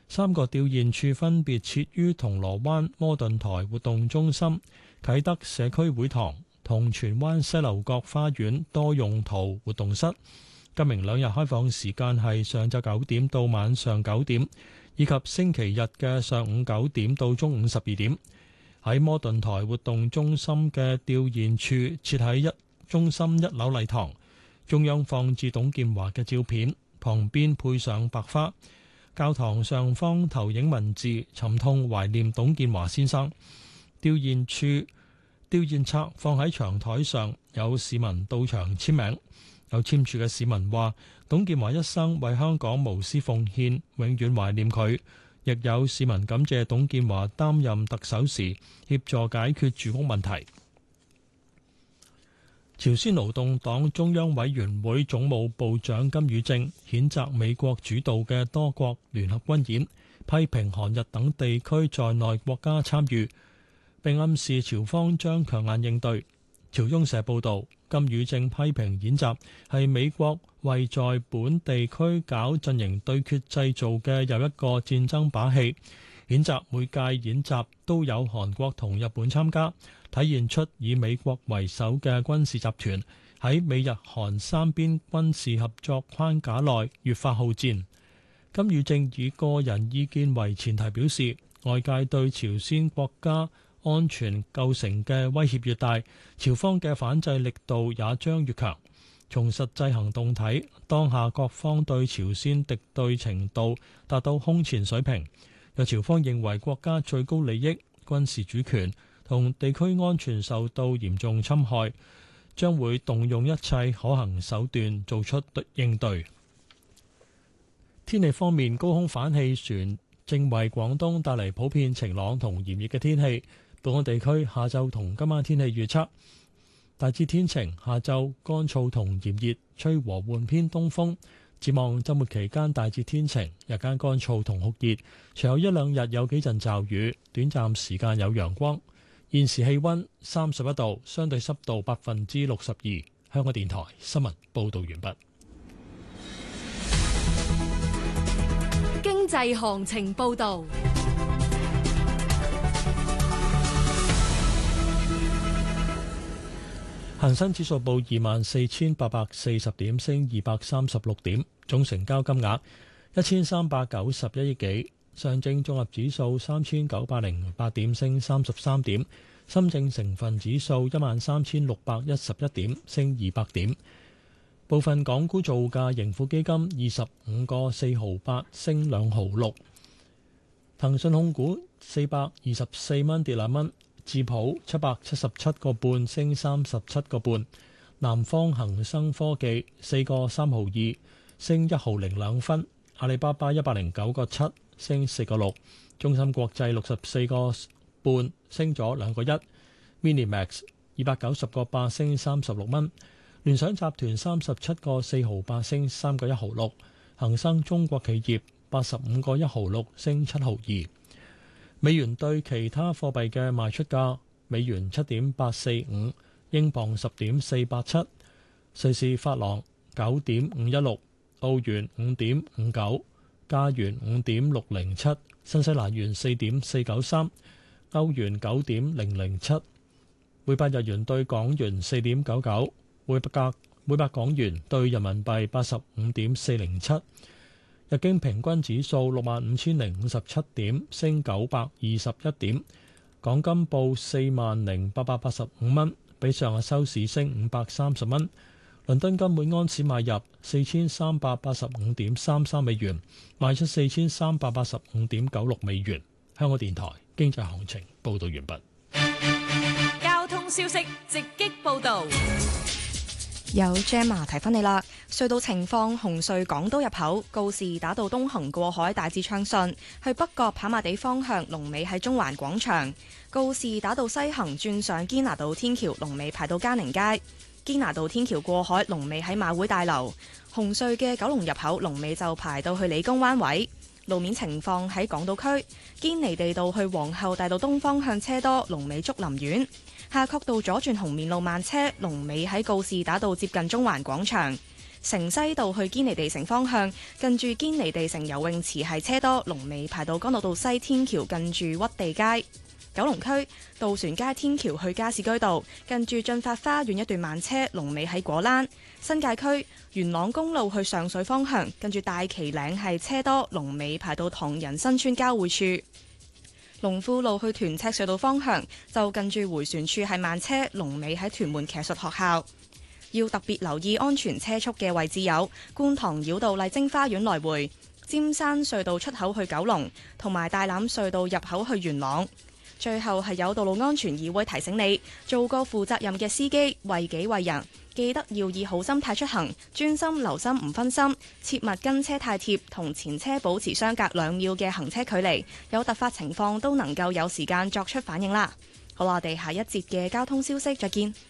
3個吊唁處分別設於銅鑼灣摩頓台活動中心、啟德社區會堂同荃灣西樓角花園多用途活動室。今明2日開放時間係上晝9點到晚上9點，以及星期日嘅上午9點到中午12點。喺摩頓台活動中心嘅吊唁處設喺中心1樓禮堂，中央放置董建華嘅照片，旁邊配上白花。教堂上方投影文字，沉痛懷念董建華先生。吊唁冊放喺長台上，有市民到場簽名。有簽署嘅市民話：董建華一生為香港無私奉獻，永遠懷念佢。亦有市民感謝董建華擔任特首時協助解決住屋問題。朝鮮勞動黨中央委員會總務部長金與正譴責美國主導嘅多國聯合軍演，批評韓日等地區在內國家參與，並暗示朝方將強硬應對。朝中社報導，金與正批評演習係美國為在本地區搞陣營對決製造嘅又一個戰爭把戲。演習每屆演習都有韓國同日本參加，體現出以美國為首嘅軍事集團喺美日韓三邊軍事合作框架內越發好戰。金與正以個人意見為前提表示，外界對朝鮮國家安全構成嘅威脅越大，朝方嘅反制力度也將越強。從實際行動睇，當下各方對朝鮮敵對程度達到空前水平。若朝方認為國家最高利益、軍事主權同地區安全受到嚴重侵害，將會動用一切可行手段做出應對。天氣方面，高空反氣旋正為廣東帶嚟普遍晴朗同炎熱嘅天氣。本港地區下晝同今晚天氣預測大致天晴，下晝乾燥同炎熱，吹和緩偏東風。展望週末期間大致天晴，日間乾燥同酷熱，隨後1-2日有幾陣驟雨，短暫時間有陽光。現時氣溫31度，相對濕度62%。香港電台新聞報導完畢。 經濟行情報導。 恒生指數報24,840點，升236點，總成交金額1391億幾。上證綜合指數3,908點，升33點。深證成分指數13,611點，升200點。部分港股造價，盈富基金25個4毫8，升2毫6。騰訊控股424蚊，跌2蚊。智普777個半，升37個半。南方恒生科技4個3毫2，升1毫02分。阿里巴巴109個7，升4個6。中芯國際64個半，升咗2個1。Minimax 290個8，升36蚊。聯想集團37個4毫8，升3個1毫6。恒生中國企業85個1毫6，升7毫2。美元對其他貨幣嘅賣出價：美元7.845，英鎊10.487，瑞士法郎9.516，澳元5.59，加元5.607，新西蘭元4.493，歐元9.007，每百日元對港元4.99，每百港元對人民幣85.407。日經平均指數65,057點，升921點。港金報40,885蚊，比上日收市升530蚊。倫敦金每盎司買入4,385.33美元，賣出4,385.96美元。香港電台經濟行情報道完畢。 交通消息直擊報道。 有 Gemma 提翻你啦，隧道情況：紅隧港島入口告士打道東行過海大致暢順，去北角跑馬地方向龍尾喺中環廣場；告士打道西行轉上堅拿道天橋龍尾排到嘉寧街；堅拿道天橋過海龍尾喺馬會大樓。紅隧嘅九龍入口龍尾就排到去理工灣位。路面情況喺港島區堅尼地道去皇后大道東方向車多，龍尾竹林苑。夏慤道左轉紅棉路慢車，龍尾喺告士打道接近中環廣場。 城西道去堅尼地城方向，近住堅尼地城游泳池係車多，龍尾排到干諾道西天橋近住屈地街。九龍區渡船街天橋去加士居道，近住進發花園一段慢車，龍尾喺果欄。新界區元朗公路去上水方向，近住大旗嶺係車多，龍尾排到唐人新村交匯處。龍富路去屯赤隧道方向，就近住迴旋處係慢車，龍尾喺屯門騎術學校。要特別留意安全車速嘅位置有觀塘繞道麗晶花園來回、尖山隧道出口去九龍，同埋大欖隧道入口去元朗。最後係有道路安全議會提醒你，做個負責任嘅司機，為己為人，記得要以好心態出行，專心留心唔分心，切勿跟車太貼，同前車保持相隔2秒嘅行車距離，有突發情況都能夠有時間作出反應啦。好啦，我哋下一節嘅交通消息再見。